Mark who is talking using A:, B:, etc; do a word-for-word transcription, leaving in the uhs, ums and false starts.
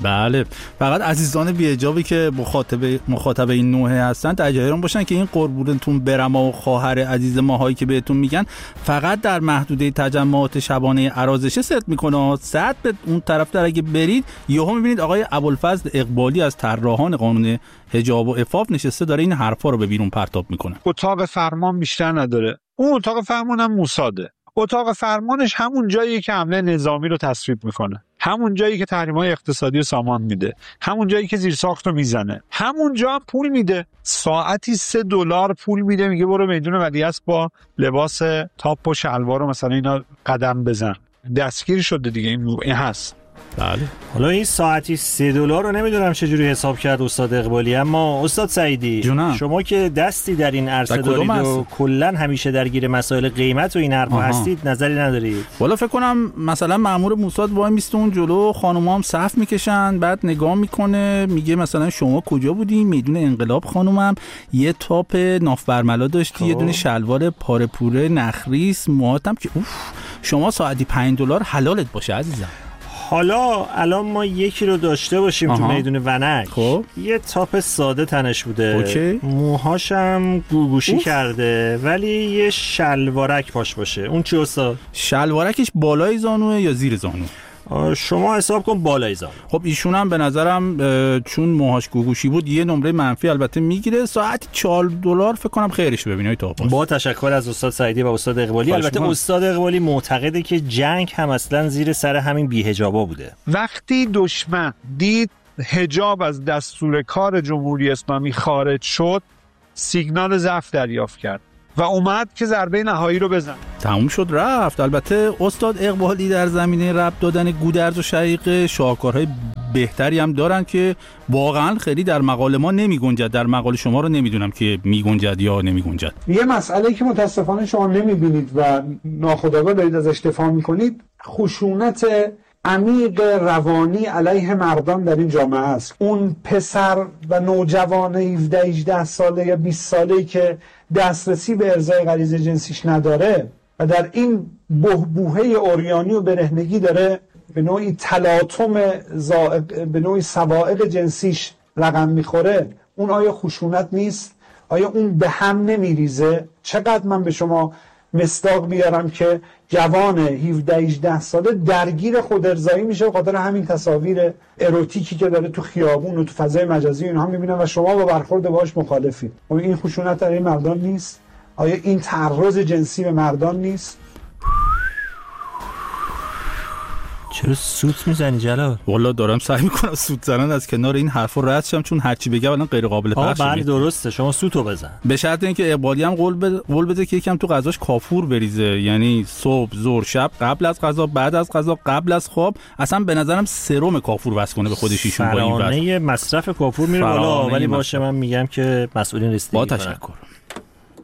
A: بله، فقط عزیزان بی‌حجابی که مخاطب مخاطب این نوع هستن در جریان باشن که این قربونتون برم و خواهر عزیز ماهایی که بهتون میگن فقط در محدوده تجمعات شبانه عرازشه صدق میکنه. صد به اون طرف در اگه برید یهو میبینید آقای ابوالفضل اقبالی از طراحان قانون حجاب و عفاف نشسته داره این حرفا رو به بیرون پرتاب میکنه.
B: اتاق فرمان بیشتر نداره، اون اتاق فرمان هم موساده. اتاق فرمانش همون جاییه که حمله نظامی رو تصویب میکنه، همون جایی که تحریم‌های اقتصادی رو سامان میده، همون جایی که زیرساخت رو میزنه، همون جا هم پول میده. ساعتی سه دلار پول میده، میگه برو میدون ولیعصر با لباس تاپ و شلوار رو مثلا اینا قدم بزن. دستگیر شده دیگه، این این هست.
A: بله.
C: حالا این ساعتی سه دلار رو نمیدونم چجوری حساب کرد استاد اقبالی، اما استاد سعیدی
A: جونم.
C: شما که دستی در این عرصه دارید و کلا همیشه درگیر مسائل قیمت و این حرفا هستید، نظری ندارید؟
A: والا فکر کنم مثلا مأمور موساد وای میسته اون جلو، خانوما هم صف میکشن، بعد نگاه میکنه میگه مثلا شما کجا بودی؟ میدون انقلاب خانومم یه تاپ ناف برملا داشتی، خواه. یه دونه شلوار پاره پوره نخریس، موهاتم که اوف شما ساعتی پنج دلار حلالت باشه عزیزم.
C: حالا الان ما یکی رو داشته باشیم آها. تو میدون ونک،
A: خب
C: یه تاپ ساده تنش بوده،
A: اوکی.
C: موهاشم گوگوشی اوف. کرده، ولی یه شلوارک پاش باشه، اون چی استاد؟
A: شلوارکش بالای زانوه یا زیر زانو؟
C: شما حساب کن بالای زانو.
A: خب ایشون هم به نظرم چون موهاش گوگوشی بود یه نمره منفی البته میگیره. ساعت چهار دلار فکر کنم خیرش ببینید تا پاس.
C: با تشکر از استاد سعیدی و استاد اقبالی. البته من. استاد اقبالی معتقده که جنگ هم اصلا زیر سر همین بی‌حجابا بوده.
B: وقتی دشمن دید حجاب از دستور کار جمهوری اسلامی خارج شد، سیگنال ضعف دریافت کرد و اومد که ضربه نهایی رو بزنه.
A: تموم شد رفت. البته استاد اقبالی در زمینه ربط دادن گودرز و شقیقه شاهکارهای بهتری هم دارن که واقعا خیلی در مقاله ما نمی گنجد. در مقاله شما رو نمیدونم که می گنجد یا نمی گنجد.
D: یه مسئله که متاسفانه شما نمی بینید و ناخودآگاه دارید ازش دفاع میکنید، خشونت عمیق روانی علیه مردان در این جامعه است. اون پسر و نوجوان هفده هجده ساله یا بیست ساله‌ای که دسترسی به ارضای غریزه جنسیش نداره و در این بحبوحه عریانی و برهنگی داره به نوعی تلاطم زائق، به نوعی سوائق جنسیش رقم میخوره، اون آیا خشونت نیست؟ آیا اون به هم نمیریزه؟ چقدر من به شما مصداق بیارم که جوان هفده هجده ساله درگیر خودارضایی میشه به خاطر همین تصاویر اروتیکی که داره تو خیابون و تو فضای مجازی اینها میبینن و شما با برخورد باهاش مخالفید. آیا این خشونت در این مردان نیست؟ آیا این تعرض جنسی به مردان نیست؟
C: چرا سوت میزنی جلال؟
A: والا دارم سعی میکنم سوت زنن از کنار این حرفا رد شم، چون هر چی بگم الان غیر قابل پخشه.
C: بله درسته، شما سوتو بزن.
A: به شرط اینکه اقبالی هم قول بده قول بده که یکم تو غذاش کافور بریزه، یعنی صبح ظهر شب، قبل از غذا بعد از غذا قبل از خواب. اصلا به نظرم سرم کافور بس کنه به خودش ایشون با این وضع.
C: فرانه مصرف کافور میره بالا، ولی باشه من میگم که مسئولین ریستی.
A: با تشکر.